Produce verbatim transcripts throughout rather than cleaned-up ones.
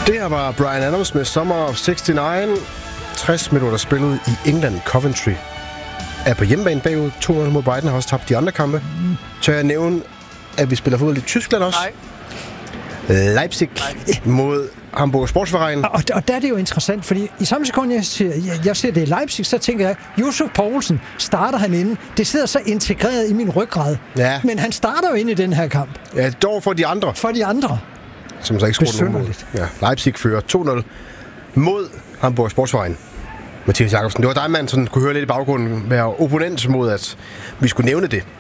Det her var Bryan Adams med Summer of seksogtres. tres minutter spillet i England. Coventry er på hjemmebane bagud. to nul mod Brighton, har også tabt de andre kampe. Mm. Tør jeg nævne, at vi spiller fodbold i Tyskland også? Nej. Leipzig mod Hamburg Sportsverein. Og, og der er det jo interessant, fordi i samme sekund, jeg ser, jeg, jeg ser det i Leipzig, så tænker jeg, Yusuf Poulsen starter han inde. Det sidder så integreret i min ryggrad. Ja. Men han starter jo inde i den her kamp. Ja, dog for de andre. For de andre. Som så ikke skruer nogen mål. Ja, Leipzig fører to nul mod Hamburg Sportsverein. Mathias Jakobsen, det var dig, man sådan kunne høre lidt i baggrunden, være opponent mod, at vi skulle nævne det.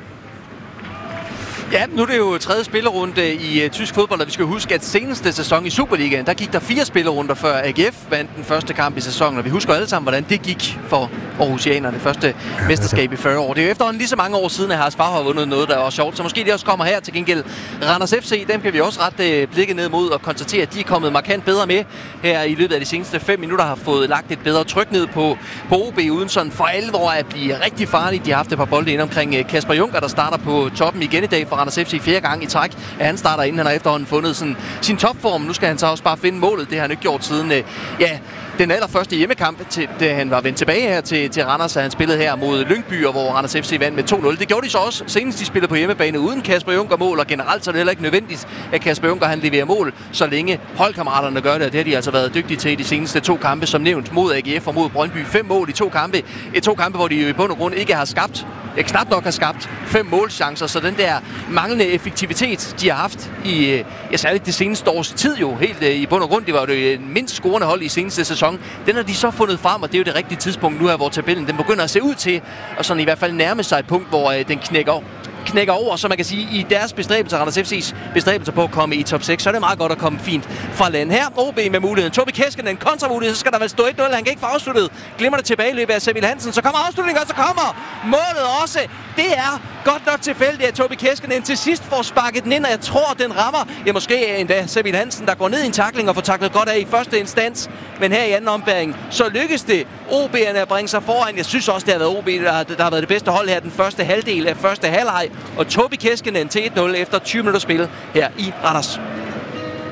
Ja, nu er det jo tredje spillerunde i uh, tysk fodbold, og vi skal huske, at seneste sæson i Superligaen, der gik der fire spillerunder, før A G F vandt den første kamp i sæsonen, og vi husker alle sammen, hvordan det gik for Aarhusianerne, det første ja, mesterskab i fyrre år. Det er jo efterhånden lige så mange år siden, at Haras Bar har vundet noget, der var sjovt, så måske det også kommer her til gengæld. Randers F C, dem kan vi også ret uh, blikke ned mod og konstatere, at de er kommet markant bedre med her i løbet af de seneste fem minutter, har fået lagt et bedre tryk ned på, på O B, uden sådan for alvor at blive rigtig farlige. De har haft et par bolde ind omkring uh, Kasper Junker, der starter på toppen igen i dag for Randers F C fjerde gang i træk, at han starter inden han har efterhånden fundet sådan, sin topform. Nu skal han så også bare finde målet. Det har han ikke gjort siden øh, ja, den allerførste hjemmekamp, til, da han var vendt tilbage her til, til Randers, at han spillede her mod Lyngby, og hvor Randers F C vandt med to nul. Det gjorde de så også, senest de spillede på hjemmebane uden Kasper Junker mål, og generelt så er det heller ikke nødvendigt, at Kasper Junker han leverer mål, så længe holdkammeraterne gør det, og det har de altså været dygtige til i de seneste to kampe, som nævnt mod A G F og mod Brøndby. Fem mål i to kampe. Et to kampe, hvor de i bund og grund ikke har skabt, ja, knap nok har skabt fem målchancer, så den der manglende effektivitet, de har haft i, ja, særligt det seneste års tid jo, helt i bund og grund, det var jo det mindst scorende hold i seneste sæson, den har de så fundet frem, og det er jo det rigtige tidspunkt nu her, hvor tabellen den begynder at se ud til, og sådan i hvert fald nærme sig et punkt, hvor øh, den knækker knækker over, så man kan sige, i deres bestræbelser, Randers F C's bestræbelser på at komme i top seks, så er det meget godt at komme fint fra land. Her O B med muligheden. Tobi Keskinen, kontramulighed, så skal der vel stå et nul, han kan ikke få afsluttet. Glemmer det tilbage i løbet af Sevil Hansen, så kommer afslutningen, og så kommer målet også. Det er godt nok tilfældigt, at Tobi Keskinen til sidst får sparket den ind, og jeg tror, den rammer, ja måske endda Sevil Hansen, der går ned i en tackling og får taklet godt af i første instans, men her i anden ombæring, så lykkes det O B'erne at bringe sig foran. Jeg synes også, det har været O B, der, der har været det bedste hold her den første halvdel af første halvleg, og Tobi Keskinen til et nul efter tyve minutter spil her i Randers.